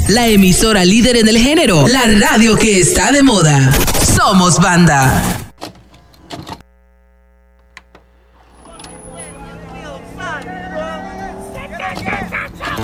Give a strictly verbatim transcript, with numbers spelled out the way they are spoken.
la emisora líder en el género, la radio que está de moda. Somos Banda. Yeah.